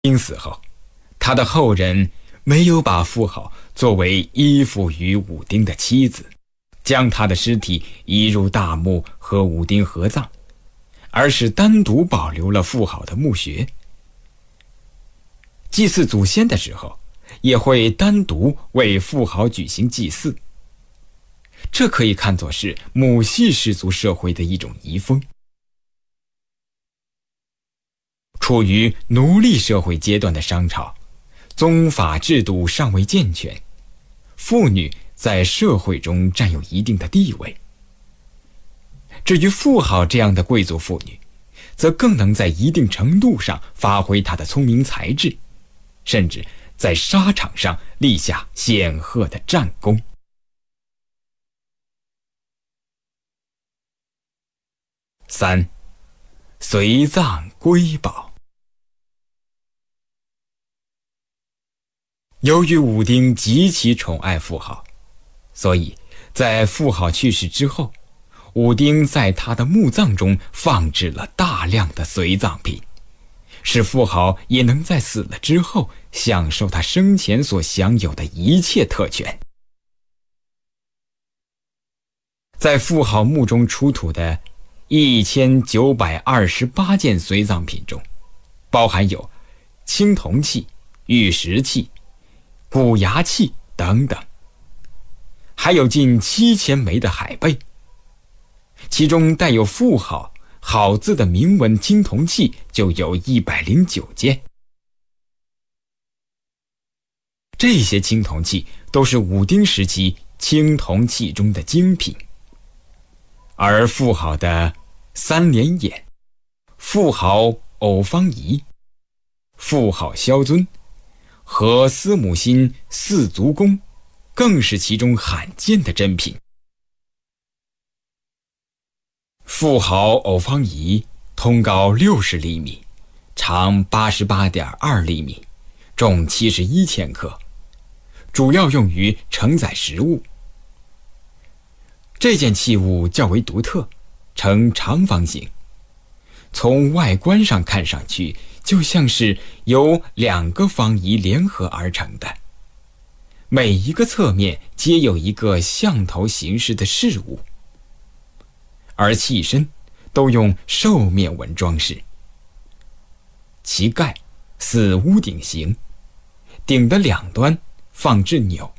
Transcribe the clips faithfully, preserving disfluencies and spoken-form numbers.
丁死后，他的后人没有把妇好作为依附于武丁的妻子，将他的尸体移入大墓和武丁合葬，而是单独保留了妇好的墓穴。祭祀祖先的时候，也会单独为妇好举行祭祀，这可以看作是母系氏族社会的一种遗风。处于奴隶社会阶段的商朝，宗法制度尚未健全，妇女在社会中占有一定的地位。至于妇好这样的贵族妇女，则更能在一定程度上发挥她的聪明才智，甚至在沙场上立下显赫的战功。三、随葬瑰宝。由于武丁极其宠爱妇好，所以在妇好去世之后，武丁在他的墓葬中放置了大量的随葬品，使妇好也能在死了之后享受他生前所享有的一切特权。在妇好墓中出土的一千九百二十八件随葬品中，包含有青铜器、玉石器、古牙器等等，还有近七千枚的海贝，其中带有妇好好字的铭文青铜器就有一百零九件。这些青铜器都是武丁时期青铜器中的精品，而妇好的三连眼、妇好偶方仪、妇好萧尊和司母心四足弓更是其中罕见的珍品。妇好偶方仪通高六十厘米，长八十八点二厘米，重七十一千克，主要用于承载食物。这件器物较为独特，呈长方形，从外观上看上去就像是由两个方仪联合而成的，每一个侧面皆有一个象头形式的事物，而器身都用兽面纹装饰。其盖似屋顶形，顶的两端放置钮。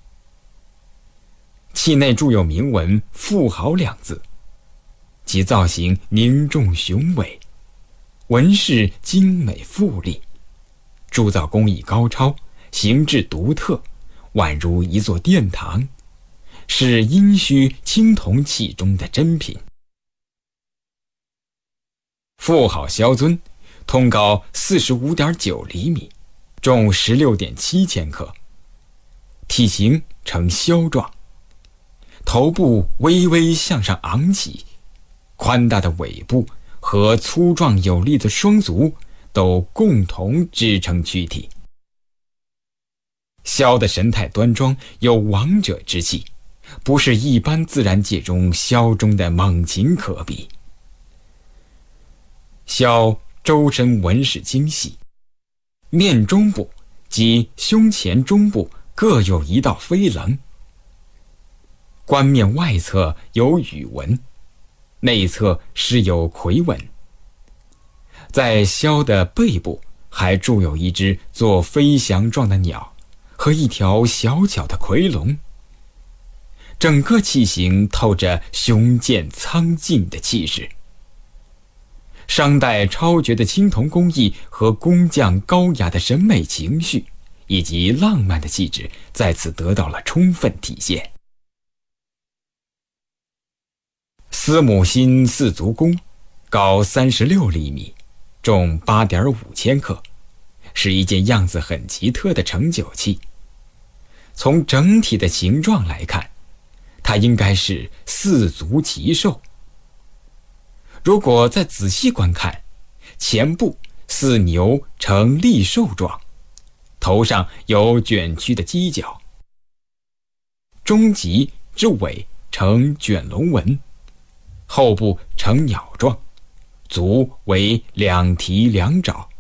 器内铸有铭文“妇好”两字，其造型凝重雄伟，纹饰精美富丽，铸造工艺高超，形制独特，宛如一座殿堂，是殷墟青铜器中的珍品。妇好萧尊通高 四十五点九厘米，重 十六点七千克，体型呈枭状，头部微微向上昂起，宽大的尾部和粗壮有力的双足都共同支撑躯体。萧的神态端庄，有王者之气，不是一般自然界中萧中的猛禽可比。萧周身纹饰精细，面中部及胸前中部各有一道飞棱，冠面外侧有羽纹，内侧施有魁纹。在萧的背部还铸有一只做飞翔状的鸟和一条小巧的夔龙，整个器型透着雄健苍劲的气势。商代超绝的青铜工艺和工匠高雅的审美情绪以及浪漫的气质在此得到了充分体现。司母心四足弓高三十六厘米，重 八点五千克，是一件样子很奇特的盛酒器。从整体的形状来看，它应该是四足骑兽。如果再仔细观看，前部似牛呈立兽状，头上有卷曲的犄角，中脊之尾呈卷龙纹，后部呈鸟状，足为两蹄两爪，